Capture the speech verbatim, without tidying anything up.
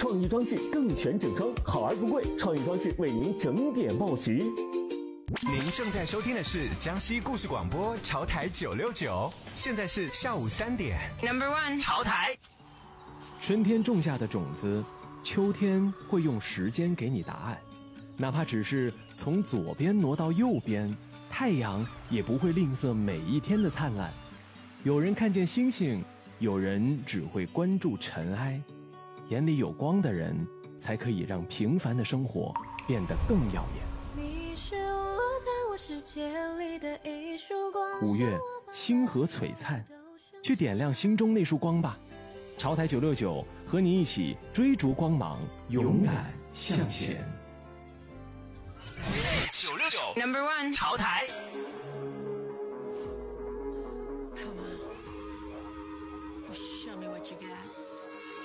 创意装饰更全整装，好而不贵。创意装饰为您整点报时。 您正在收听的是江西故事广播潮台九六九，现在是下午三点。Number one， 潮台。 春天种下的种子，秋天会用时间给你答案。哪怕只是从左边挪到右边，太阳也不会吝啬每一天的灿烂。有人看见星星，有人只会关注尘埃。眼里有光的人，才可以让平凡的生活变得更耀眼。 你是落在我世界里的一束光。 五月，星河璀璨，去点亮心中那束光吧。潮台九六九和你一起追逐光芒，勇敢向前。 九六九 Number one 潮台。